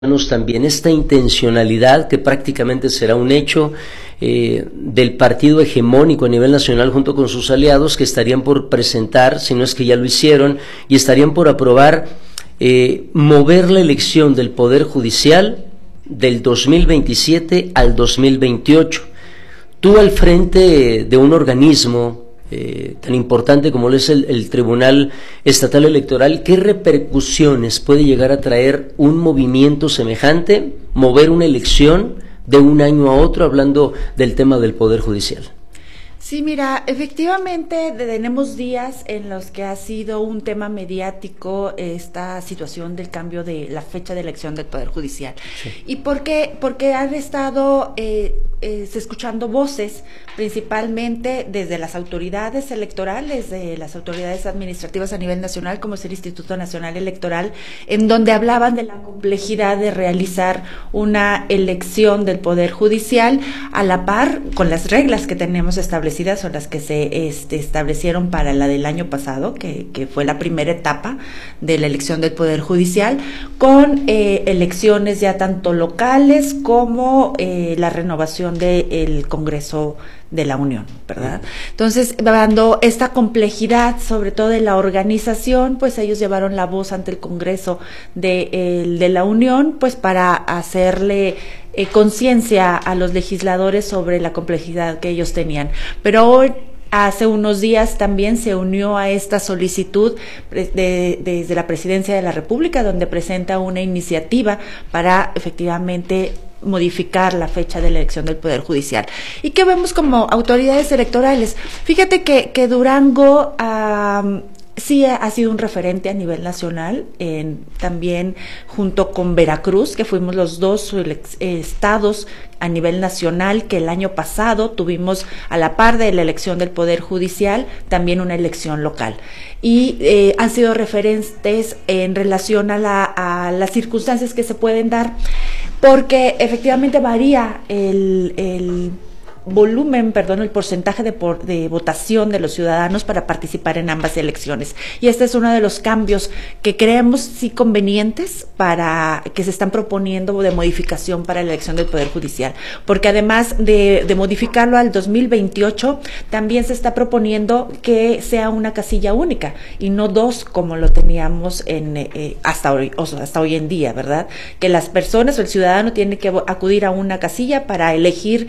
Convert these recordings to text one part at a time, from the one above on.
también esta intencionalidad que prácticamente será un hecho del partido hegemónico a nivel nacional junto con sus aliados que estarían por presentar, si no es que ya lo hicieron, y estarían por aprobar mover la elección del Poder Judicial del 2027 al 2028. Tú al frente de un organismo tan importante como lo es el Tribunal Estatal Electoral, ¿qué repercusiones puede llegar a traer un movimiento semejante, mover una elección de un año a otro, hablando del tema del Poder Judicial? Sí, mira, efectivamente tenemos días en los que ha sido un tema mediático esta situación del cambio de la fecha de elección del Poder Judicial. Sí. ¿Y por qué? Porque han estado escuchando voces, principalmente desde las autoridades electorales, de las autoridades administrativas a nivel nacional, como es el Instituto Nacional Electoral, en donde hablaban de la complejidad de realizar una elección del Poder Judicial a la par con las reglas que tenemos establecidas, son las que se establecieron para la del año pasado, que fue la primera etapa de la elección del Poder Judicial, con elecciones ya tanto locales como la renovación del Congreso de la Unión, ¿verdad? Entonces, dando esta complejidad, sobre todo de la organización, pues ellos llevaron la voz ante el Congreso de la Unión, pues para hacerle conciencia a los legisladores sobre la complejidad que ellos tenían. Pero hoy, hace unos días también se unió a esta solicitud desde la Presidencia de la República, donde presenta una iniciativa para efectivamente modificar la fecha de la elección del Poder Judicial. ¿Y qué vemos como autoridades electorales? Fíjate que Durango sí ha sido un referente a nivel nacional, también junto con Veracruz, que fuimos los dos estados a nivel nacional que el año pasado tuvimos, a la par de la elección del Poder Judicial, también una elección local. Y han sido referentes en relación a las circunstancias que se pueden dar, porque efectivamente varía el porcentaje de votación de los ciudadanos para participar en ambas elecciones. Y este es uno de los cambios que creemos sí convenientes para que se están proponiendo de modificación para la elección del Poder Judicial. Porque además de modificarlo al 2028, también se está proponiendo que sea una casilla única y no dos como lo teníamos hasta hoy en día, ¿verdad? Que las personas o el ciudadano tiene que acudir a una casilla para elegir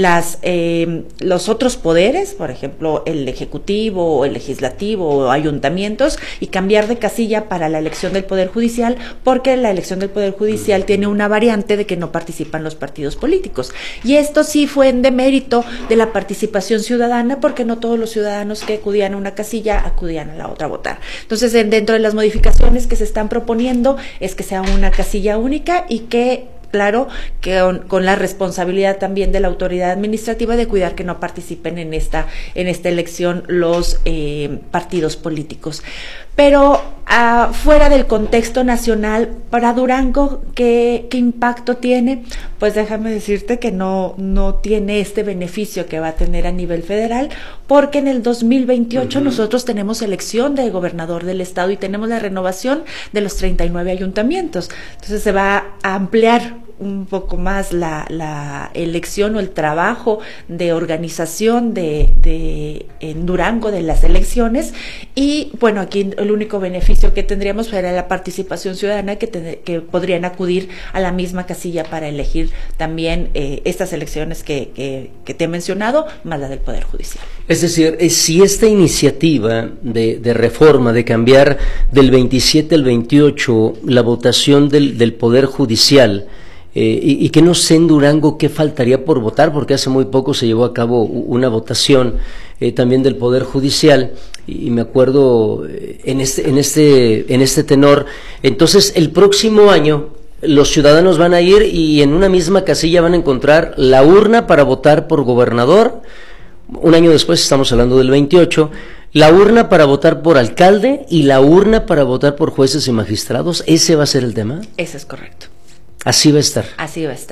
los otros poderes, por ejemplo, el ejecutivo o el legislativo o ayuntamientos, y cambiar de casilla para la elección del Poder Judicial, porque la elección del Poder Judicial tiene una variante de que no participan los partidos políticos. Y esto sí fue en demérito de la participación ciudadana, porque no todos los ciudadanos que acudían a una casilla acudían a la otra a votar. Entonces, dentro de las modificaciones que se están proponiendo es que sea una casilla única y que claro, que con la responsabilidad también de la autoridad administrativa de cuidar que no participen en esta elección los partidos políticos. Pero fuera del contexto nacional, para Durango, ¿qué impacto tiene? Pues déjame decirte que no tiene este beneficio que va a tener a nivel federal, porque en el 2028 nosotros tenemos elección de gobernador del estado y tenemos la renovación de los 39 ayuntamientos. Entonces se va a ampliar un poco más la elección o el trabajo de organización en Durango de las elecciones. Y bueno, aquí el único beneficio que tendríamos fuera la participación ciudadana, que podrían acudir a la misma casilla para elegir también estas elecciones que te he mencionado, más la del Poder Judicial. Es decir, si esta iniciativa de reforma, de cambiar del 27 al 28 la votación del Poder Judicial, y que no sé en Durango qué faltaría por votar, porque hace muy poco se llevó a cabo una votación también del Poder Judicial, y me acuerdo en este tenor. Entonces, el próximo año los ciudadanos van a ir y en una misma casilla van a encontrar la urna para votar por gobernador. Un año después, estamos hablando del 28, la urna para votar por alcalde y la urna para votar por jueces y magistrados. ¿Ese va a ser el tema? Ese es correcto. Así va a estar. Así va a estar.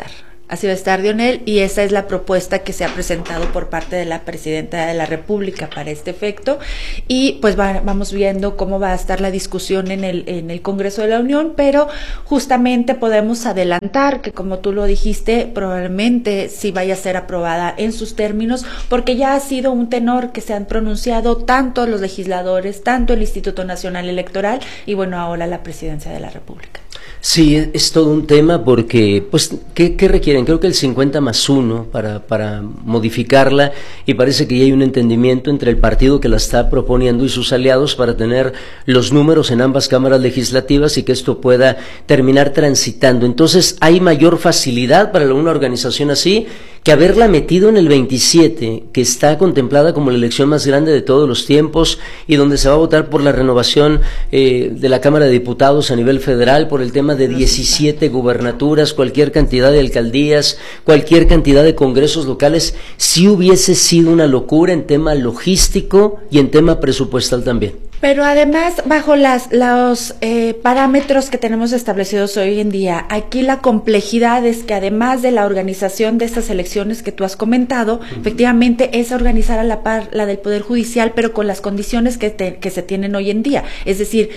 Así va a estar Dionel, y esa es la propuesta que se ha presentado por parte de la Presidenta de la República para este efecto, y pues vamos viendo cómo va a estar la discusión en el Congreso de la Unión, pero justamente podemos adelantar que, como tú lo dijiste, probablemente sí vaya a ser aprobada en sus términos, porque ya ha sido un tenor que se han pronunciado tanto los legisladores, tanto el Instituto Nacional Electoral y bueno, ahora la Presidencia de la República. Sí, es todo un tema porque, pues, ¿qué requieren? Creo que el 50+1 para modificarla, y parece que ya hay un entendimiento entre el partido que la está proponiendo y sus aliados para tener los números en ambas cámaras legislativas y que esto pueda terminar transitando. Entonces, hay mayor facilidad para una organización así que haberla metido en el 27, que está contemplada como la elección más grande de todos los tiempos y donde se va a votar por la renovación de la Cámara de Diputados a nivel federal, por el tema de 17 gubernaturas, cualquier cantidad de alcaldías, cualquier cantidad de congresos locales. Sí hubiese sido una locura en tema logístico y en tema presupuestal también. Pero además, bajo los parámetros que tenemos establecidos hoy en día, aquí la complejidad es que además de la organización de estas elecciones que tú has comentado, efectivamente es organizar a la par la del Poder Judicial, pero con las condiciones que se tienen hoy en día. Es decir,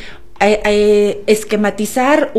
esquematizar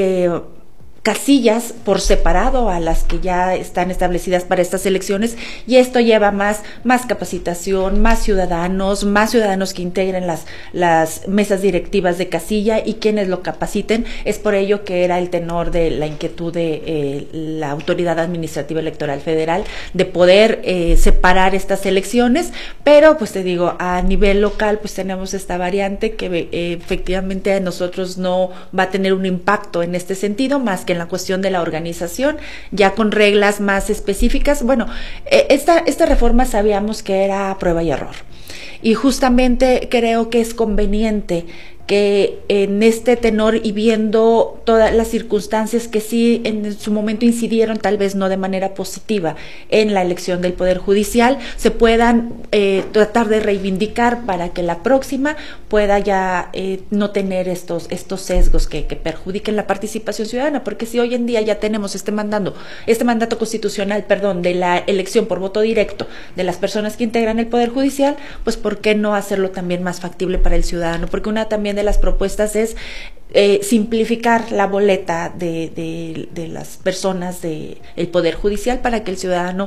casillas por separado a las que ya están establecidas para estas elecciones, y esto lleva más capacitación, más ciudadanos que integren las mesas directivas de casilla y quienes lo capaciten. Es por ello que era el tenor de la inquietud de la Autoridad Administrativa Electoral Federal de poder separar estas elecciones, pero pues te digo, a nivel local pues tenemos esta variante que efectivamente a nosotros no va a tener un impacto en este sentido, más que en la cuestión de la organización, ya con reglas más específicas. Bueno, esta reforma sabíamos que era prueba y error, y justamente creo que es conveniente que en este tenor, y viendo todas las circunstancias que sí en su momento incidieron, tal vez no de manera positiva, en la elección del Poder Judicial, se puedan tratar de reivindicar para que la próxima pueda ya no tener estos sesgos que perjudiquen la participación ciudadana, porque si hoy en día ya tenemos este mandato constitucional, de la elección por voto directo de las personas que integran el Poder Judicial, pues ¿por qué no hacerlo también más factible para el ciudadano? Porque una también de las propuestas es simplificar la boleta de las personas del Poder Judicial para que el ciudadano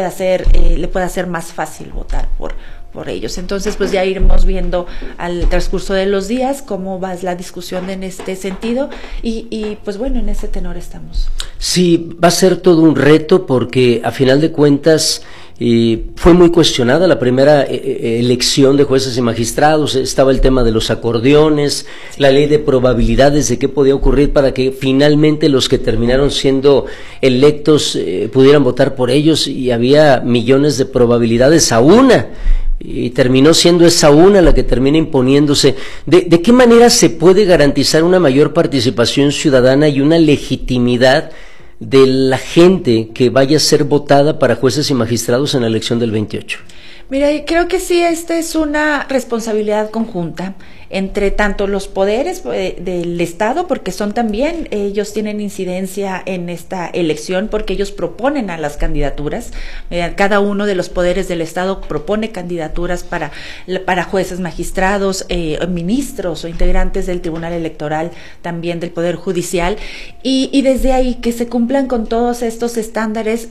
le pueda ser más fácil votar por ellos. Entonces, pues ya iremos viendo al transcurso de los días cómo va la discusión en este sentido, y pues bueno, en ese tenor estamos. Sí, va a ser todo un reto porque a final de cuentas fue muy cuestionada la primera elección de jueces y magistrados. Estaba el tema de los acordeones, la ley de probabilidades de qué podía ocurrir para que finalmente los que terminaron siendo electos pudieran votar por ellos, y había millones de probabilidades a una, y terminó siendo esa una la que termina imponiéndose. ¿De qué manera se puede garantizar una mayor participación ciudadana y una legitimidad de la gente que vaya a ser votada para jueces y magistrados en la elección del 28? Mira, creo que sí, esta es una responsabilidad conjunta entre tanto los poderes del Estado, porque ellos tienen incidencia en esta elección, porque ellos proponen a las candidaturas. Cada uno de los poderes del Estado propone candidaturas para jueces, magistrados, ministros o integrantes del Tribunal Electoral, también del Poder Judicial, y desde ahí que se cumplan con todos estos estándares,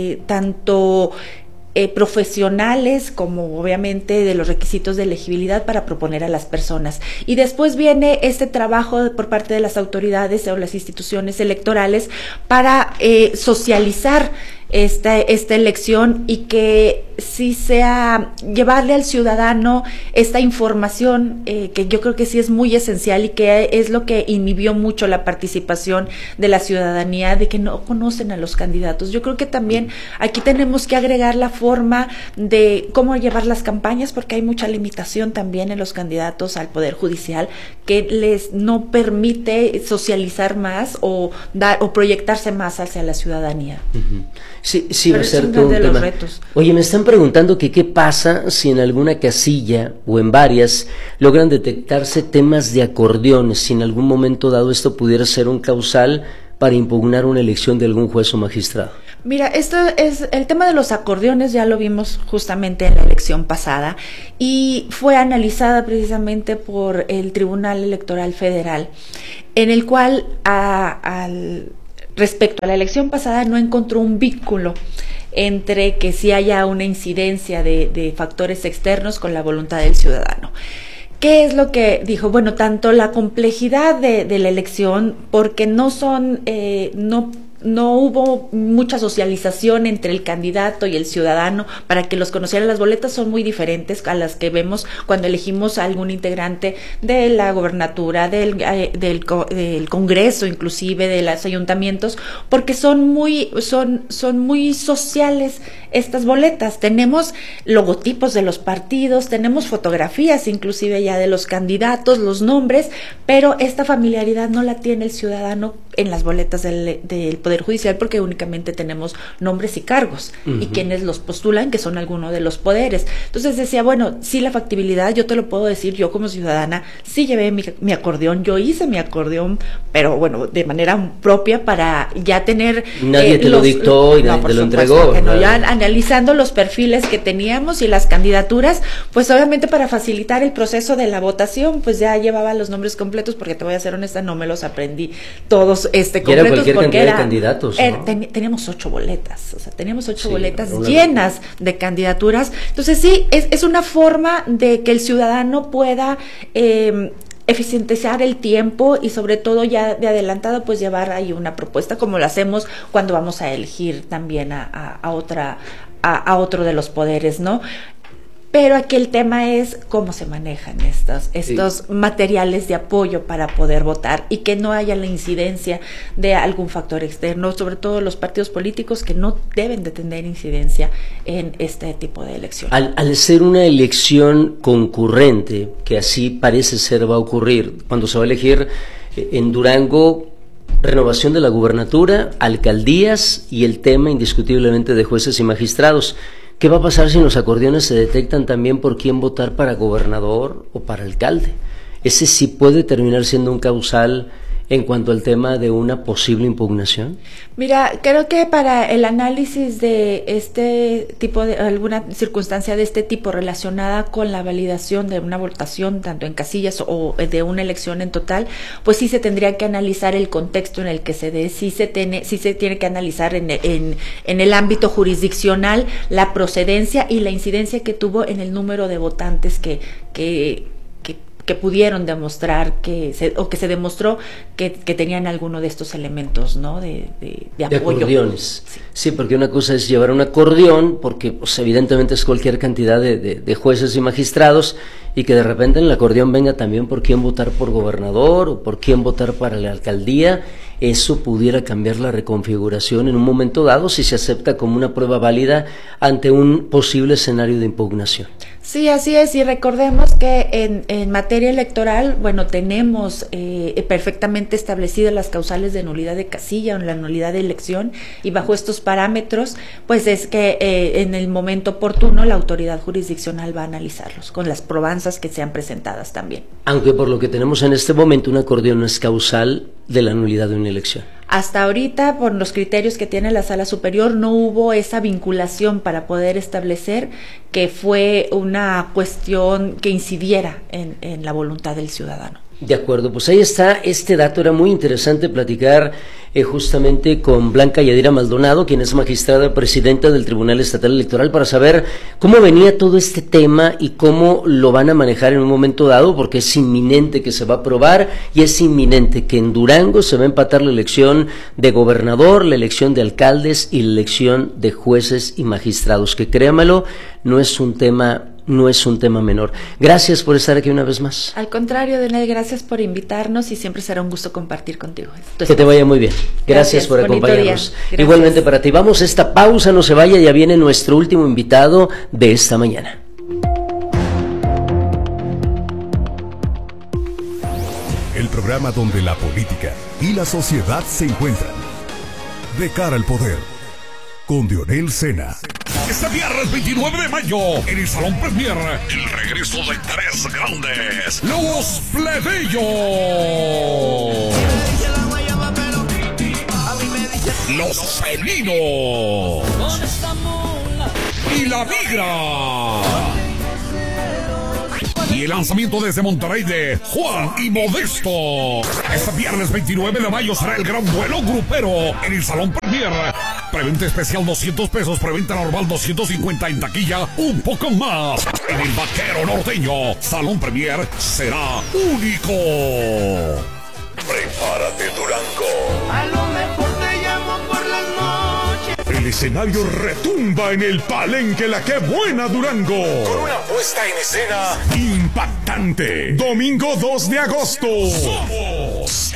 tanto profesionales como obviamente de los requisitos de elegibilidad para proponer a las personas. Y después viene este trabajo por parte de las autoridades o las instituciones electorales para socializar esta elección, y que sí sea llevarle al ciudadano esta información que yo creo que sí es muy esencial, y que es lo que inhibió mucho la participación de la ciudadanía, de que no conocen a los candidatos. Yo creo que también aquí tenemos que agregar la forma de cómo llevar las campañas, porque hay mucha limitación también en los candidatos al Poder Judicial que les no permite socializar más o proyectarse más hacia la ciudadanía. Uh-huh. Sí, va a ser todo un tema. Retos. Oye, me están preguntando que qué pasa si en alguna casilla o en varias logran detectarse temas de acordeones, si en algún momento dado esto pudiera ser un causal para impugnar una elección de algún juez o magistrado. Mira, esto es el tema de los acordeones, ya lo vimos justamente en la elección pasada y fue analizada precisamente por el Tribunal Electoral Federal, en el cual respecto a la elección pasada no encontró un vínculo entre que sí haya una incidencia de factores externos con la voluntad del ciudadano. ¿Qué es lo que dijo? Bueno, tanto la complejidad de la elección, porque no hubo mucha socialización entre el candidato y el ciudadano para que los conocieran. Las boletas son muy diferentes a las que vemos cuando elegimos a algún integrante de la gobernatura, del Congreso, inclusive de los ayuntamientos, porque son muy sociales estas boletas. Tenemos logotipos de los partidos, tenemos fotografías inclusive ya de los candidatos, los nombres, pero esta familiaridad no la tiene el ciudadano en las boletas del Poder Judicial, porque únicamente tenemos nombres y cargos y quienes los postulan, que son algunos de los poderes. Entonces decía, bueno, sí, la factibilidad, yo te lo puedo decir, yo como ciudadana sí llevé mi acordeón, yo hice mi acordeón, pero bueno, de manera propia para ya tener... Nadie te lo dictó y nadie te lo entregó. Que no, ya analizando los perfiles que teníamos y las candidaturas, pues obviamente para facilitar el proceso de la votación, pues ya llevaba los nombres completos, porque te voy a ser honesta, no me los aprendí todos completos. Era cualquier cantidad de candidatos, ¿no? Teníamos 8 boletas, o sea, teníamos 8 boletas llenas de candidaturas. Entonces sí, es una forma de que el ciudadano pueda eficientizar el tiempo y sobre todo ya de adelantado pues llevar ahí una propuesta, como lo hacemos cuando vamos a elegir también a otro de los poderes, ¿no? Pero aquí el tema es cómo se manejan estos materiales de apoyo para poder votar y que no haya la incidencia de algún factor externo, sobre todo los partidos políticos, que no deben de tener incidencia en este tipo de elecciones. Al ser una elección concurrente, que así parece ser va a ocurrir, cuando se va a elegir en Durango renovación de la gubernatura, alcaldías y el tema indiscutiblemente de jueces y magistrados. ¿Qué va a pasar si en los acordeones se detectan también por quién votar para gobernador o para alcalde? ¿Ese sí puede terminar siendo un causal en cuanto al tema de una posible impugnación? Mira, creo que para el análisis de este tipo de alguna circunstancia de este tipo relacionada con la validación de una votación tanto en casillas o de una elección en total, pues sí se tendría que analizar el contexto en el que se dé, sí se tiene que analizar en el ámbito jurisdiccional la procedencia y la incidencia que tuvo en el número de votantes que pudieron demostrar que se demostró que tenían alguno de estos elementos, ¿no? de apoyo. De acordeones. Sí, porque una cosa es llevar un acordeón, porque pues, evidentemente es cualquier cantidad de jueces y magistrados, y que de repente en el acordeón venga también por quién votar por gobernador o por quién votar para la alcaldía. Eso pudiera cambiar la reconfiguración en un momento dado si se acepta como una prueba válida ante un posible escenario de impugnación. Sí, así es, y recordemos que en materia electoral, bueno, tenemos perfectamente establecidas las causales de nulidad de casilla o la nulidad de elección, y bajo estos parámetros, pues es que en el momento oportuno la autoridad jurisdiccional va a analizarlos, con las probanzas que sean presentadas también. Aunque por lo que tenemos en este momento, un acordeón no es causal de la nulidad de una elección. Hasta ahorita, por los criterios que tiene la Sala Superior, no hubo esa vinculación para poder establecer que fue una cuestión que incidiera en la voluntad del ciudadano. De acuerdo, pues ahí está este dato. Era muy interesante platicar justamente con Blanca Yadira Maldonado, quien es magistrada presidenta del Tribunal Estatal Electoral, para saber cómo venía todo este tema y cómo lo van a manejar en un momento dado, porque es inminente que se va a aprobar y es inminente que en Durango se va a empatar la elección de gobernador, la elección de alcaldes y la elección de jueces y magistrados, que créamelo, no es un tema menor. Gracias por estar aquí una vez más. Al contrario, Denel, gracias por invitarnos y siempre será un gusto compartir contigo. Que te vaya muy bien. Gracias por acompañarnos. Igualmente para ti. Vamos a esta pausa, no se vaya, ya viene nuestro último invitado de esta mañana. El programa donde la política y la sociedad se encuentran. De cara al poder, con Dionel Sena. Este viernes 29 de mayo, en el Salón Premier, el regreso de tres grandes, los Plebeyos. Los Felinos y La Migra. Y el lanzamiento desde Monterrey de Juan y Modesto. Este viernes 29 de mayo será el gran duelo grupero en el Salón Premier. Preventa especial 200 pesos, preventa normal 250, en taquilla un poco más. En el Vaquero Norteño, Salón Premier será único. Prepárate, Durango. A lo mejor te llamo por las noches. El escenario retumba en el Palenque La Qué Buena Durango. Con una puesta en escena impactante. Domingo 2 de agosto. Somos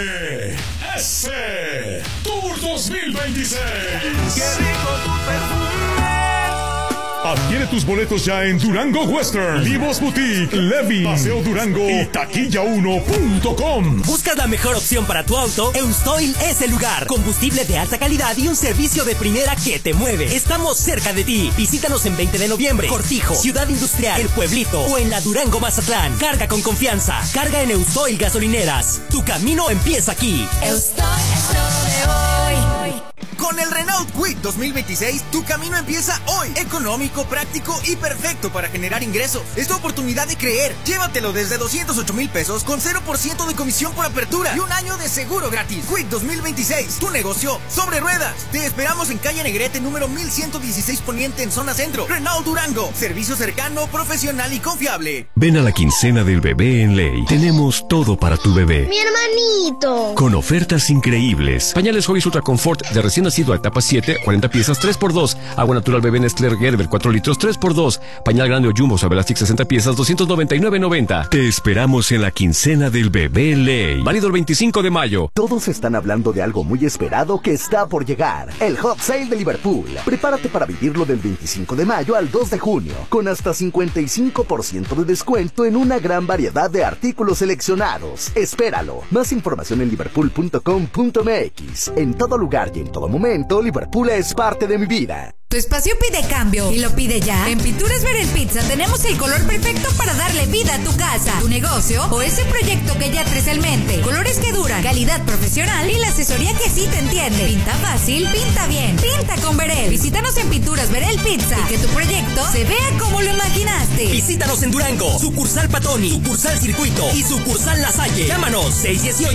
MS Tour 2026. Qué rico tu perfume. Adquiere tus boletos ya en Durango Western, Vivos Boutique, Levi, Paseo Durango y taquilla1.com. ¿Buscas la mejor opción para tu auto? Eustoil es el lugar. Combustible de alta calidad y un servicio de primera que te mueve. Estamos cerca de ti. Visítanos en 20 de noviembre, Cortijo, Ciudad Industrial, El Pueblito o en la Durango Mazatlán. Carga con confianza. Carga en Eustoil Gasolineras. Tu camino empieza aquí. Eustoil es lo de hoy. Con el Renault Kwik 2026, tu camino empieza hoy. Económico, práctico y perfecto para generar ingresos. Es tu oportunidad de creer. Llévatelo desde 208,000 pesos con 0% de comisión por apertura y un año de seguro gratis. Kwik 2026, tu negocio sobre ruedas. Te esperamos en calle Negrete, número 1116 Poniente, en zona centro. Renault Durango, servicio cercano, profesional y confiable. Ven a la quincena del bebé en Ley. Tenemos todo para tu bebé. Mi hermanito. Con ofertas increíbles. Pañales Huggies Ultra Comfort de recién nacido a etapa 7, 40 piezas, 3x2. Agua natural bebé Nestlé Gerber, 4 litros, 3x2. Pañal grande o Jumbo Suavelastic 60 piezas, 299.90. Te esperamos en la quincena del bebé en Ley. Válido el 25 de mayo. Todos están hablando de algo muy esperado que está por llegar. El Hot Sale de Liverpool. Prepárate para vivirlo del 25 de mayo al 2 de junio. Con hasta 55% de descuento en una gran variedad de artículos seleccionados. Espéralo. Más información en liverpool.com.mx. En todo lugar y en todo momento, Liverpool es parte de mi vida. Tu espacio pide cambio y lo pide ya. En Pinturas Verel Pizza tenemos el color perfecto para darle vida a tu casa, tu negocio o ese proyecto que ya traes en mente. Colores que duran, calidad profesional y la asesoría que sí te entiende. Pinta fácil, pinta bien, pinta con Verel. Visítanos en Pinturas Verel Pizza y que tu proyecto se vea como lo imaginaste. Visítanos en Durango, sucursal Patoni, sucursal Circuito y sucursal La Salle. Llámanos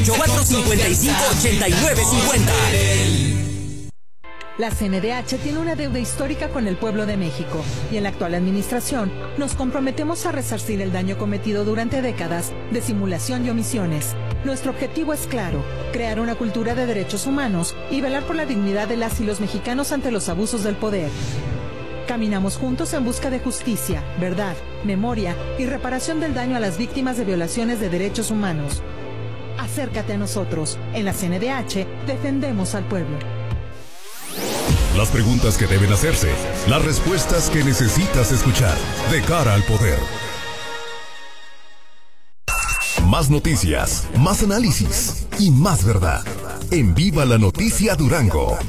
618-455-8950. La CNDH tiene una deuda histórica con el pueblo de México y en la actual administración nos comprometemos a resarcir el daño cometido durante décadas de simulación y omisiones. Nuestro objetivo es claro, crear una cultura de derechos humanos y velar por la dignidad de las y los mexicanos ante los abusos del poder. Caminamos juntos en busca de justicia, verdad, memoria y reparación del daño a las víctimas de violaciones de derechos humanos. Acércate a nosotros. En la CNDH defendemos al pueblo. Las preguntas que deben hacerse, las respuestas que necesitas escuchar. De cara al poder. Más noticias, más análisis y más verdad. En Viva la Noticia Durango.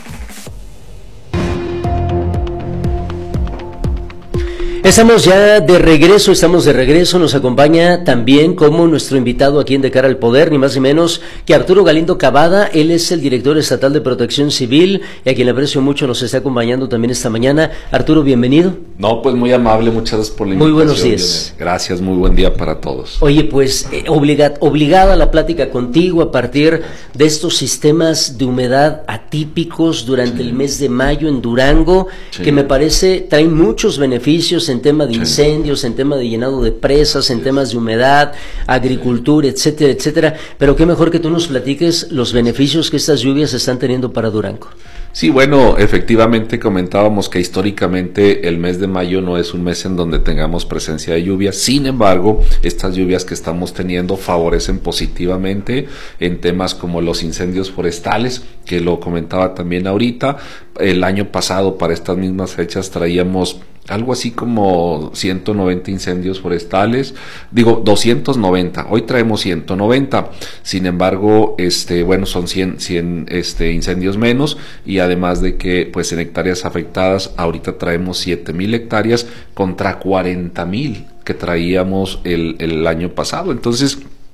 Estamos de regreso, nos acompaña también como nuestro invitado aquí en De Cara al Poder, ni más ni menos que Arturo Galindo Cavada. Él es el director estatal de Protección Civil y a quien le aprecio mucho, nos está acompañando también esta mañana. Arturo, bienvenido. No, pues muy amable, muchas gracias por la invitación. Muy buenos días. Gracias, muy buen día para todos. Oye, pues obligada la plática contigo a partir de estos sistemas de humedad atípicos durante el mes de mayo en Durango, que me parece traen muchos beneficios en tema de incendios, en tema de llenado de presas, en temas de humedad, agricultura, etcétera, etcétera. Pero qué mejor que tú nos platiques los beneficios que estas lluvias están teniendo para Durango. Sí, bueno, efectivamente comentábamos que históricamente el mes de mayo no es un mes en donde tengamos presencia de lluvia. Sin embargo, estas lluvias que estamos teniendo favorecen positivamente en temas como los incendios forestales, que lo comentaba también ahorita. El año pasado, para estas mismas fechas, traíamos algo así como 190 incendios forestales, 290, hoy traemos 190, sin embargo, son 100 incendios menos, y además de que, pues, en hectáreas afectadas, ahorita traemos 7,000 hectáreas contra 40,000 que traíamos el año pasado. Entonces,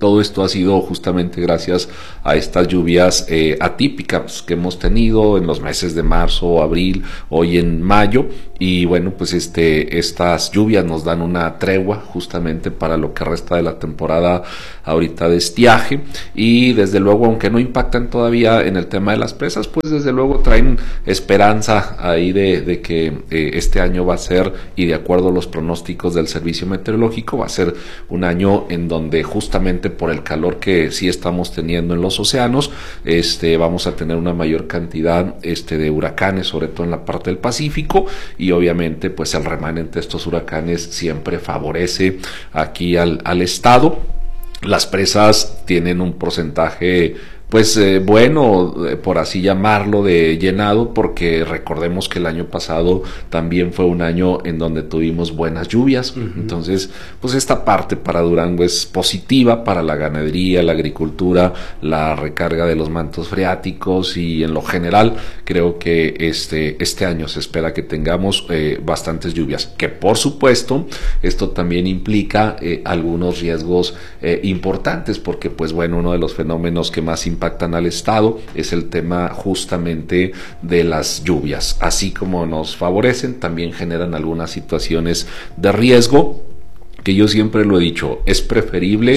Todo esto ha sido justamente gracias a estas lluvias atípicas que hemos tenido en los meses de marzo, abril, hoy en mayo, y bueno, pues estas lluvias nos dan una tregua justamente para lo que resta de la temporada ahorita de estiaje, y desde luego, aunque no impactan todavía en el tema de las presas, pues desde luego traen esperanza ahí de que este año va a ser, y de acuerdo a los pronósticos del servicio meteorológico, va a ser un año en donde justamente por el calor que sí estamos teniendo en los océanos, vamos a tener una mayor cantidad de huracanes, sobre todo en la parte del Pacífico, y obviamente pues el remanente de estos huracanes siempre favorece aquí al estado. Las presas tienen un porcentaje pues bueno, por así llamarlo, de llenado, porque recordemos que el año pasado también fue un año en donde tuvimos buenas lluvias. Entonces, pues esta parte para Durango es positiva para la ganadería, la agricultura, la recarga de los mantos freáticos, y en lo general creo que este año se espera que tengamos bastantes lluvias, que por supuesto esto también implica algunos riesgos importantes, porque pues bueno, uno de los fenómenos que más impactan al estado es el tema justamente de las lluvias. Así como nos favorecen, también generan algunas situaciones de riesgo, que yo siempre lo he dicho, es preferible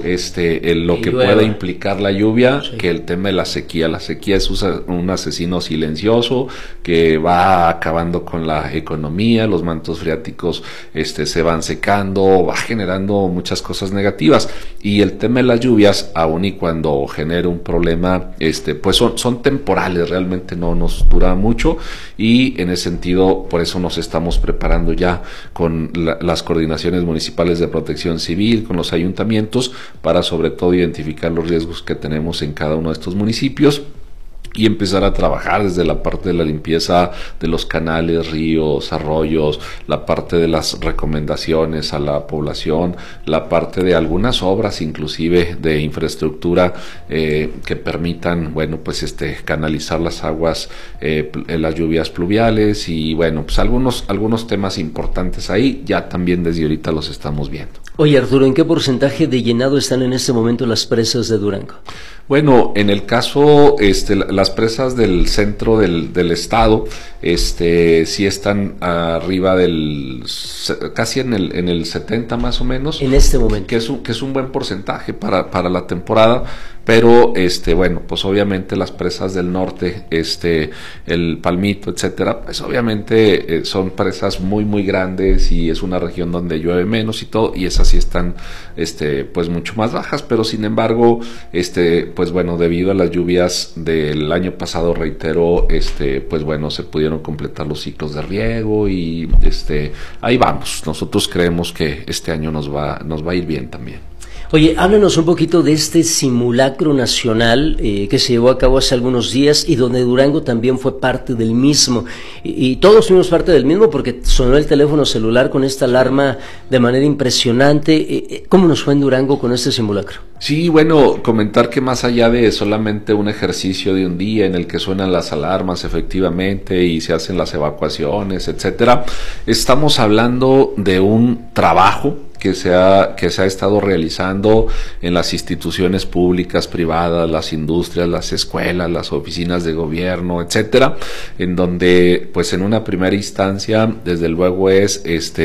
lo que pueda implicar la lluvia, sí, que el tema de la sequía. La sequía es un asesino silencioso que va acabando con la economía, los mantos freáticos se van secando, va generando muchas cosas negativas, y el tema de las lluvias, aun y cuando genera un problema, pues son temporales, realmente no nos dura mucho, y en ese sentido por eso nos estamos preparando ya con las coordinaciones municipales de protección civil, con los ayuntamientos, para sobre todo identificar los riesgos que tenemos en cada uno de estos municipios y empezar a trabajar desde la parte de la limpieza de los canales, ríos, arroyos, la parte de las recomendaciones a la población, la parte de algunas obras inclusive de infraestructura que permitan, bueno, pues canalizar las aguas, las lluvias pluviales, y bueno, pues algunos temas importantes ahí, ya también desde ahorita los estamos viendo. Oye, Arturo, ¿en qué porcentaje de llenado están en este momento las presas de Durango? Bueno, en el caso, las presas del centro del estado, sí están arriba casi en el 70 más o menos. En este momento. Que es un buen porcentaje para la temporada, pero bueno, pues obviamente las presas del norte, el Palmito, etcétera, pues obviamente son presas muy muy grandes, y es una región donde llueve menos y todo, y esas sí están pues mucho más bajas, pero sin embargo, pues bueno, debido a las lluvias del año pasado, reitero, pues bueno, se pudieron completar los ciclos de riego, y ahí vamos. Nosotros creemos que este año nos va a ir bien también. Oye, háblanos un poquito de este simulacro nacional que se llevó a cabo hace algunos días, y donde Durango también fue parte del mismo, y todos fuimos parte del mismo porque sonó el teléfono celular con esta alarma de manera impresionante. ¿Cómo nos fue en Durango con este simulacro? Sí, bueno, comentar que más allá de solamente un ejercicio de un día en el que suenan las alarmas efectivamente y se hacen las evacuaciones, etcétera, estamos hablando de un trabajo que se ha estado realizando en las instituciones públicas, privadas, las industrias, las escuelas, las oficinas de gobierno, etcétera, en donde pues en una primera instancia desde luego es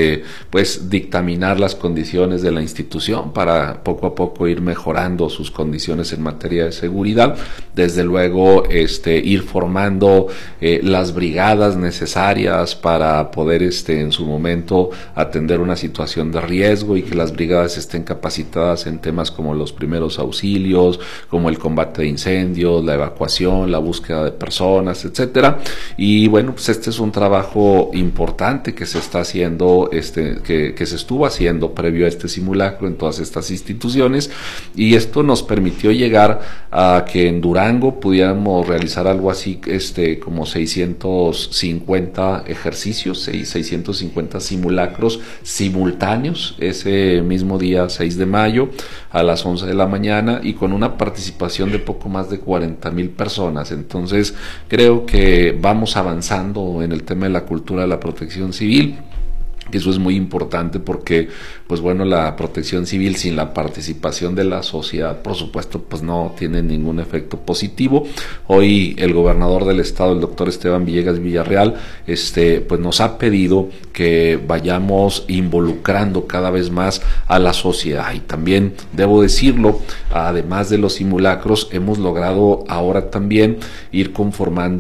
pues dictaminar las condiciones de la institución para poco a poco ir mejorando sus condiciones en materia de seguridad, desde luego ir formando las brigadas necesarias para poder en su momento atender una situación de riesgo, y que las brigadas estén capacitadas en temas como los primeros auxilios, como el combate de incendios, la evacuación, la búsqueda de personas, etcétera. Y bueno, pues es un trabajo importante que se está haciendo, que se estuvo haciendo previo a este simulacro en todas estas instituciones, y esto nos permitió llegar a que en Durango pudiéramos realizar algo así como 650 ejercicios, 650 simulacros simultáneos ese mismo día 6 de mayo a las 11 de la mañana, y con una participación de poco más de 40,000 personas. Entonces creo que vamos avanzando en el tema de la cultura de la protección civil. Eso es muy importante porque, pues bueno, la protección civil sin la participación de la sociedad, por supuesto, pues no tiene ningún efecto positivo. Hoy el gobernador del estado, el doctor Esteban Villegas Villarreal, pues nos ha pedido que vayamos involucrando cada vez más a la sociedad. Y también debo decirlo, además de los simulacros, hemos logrado ahora también ir conformando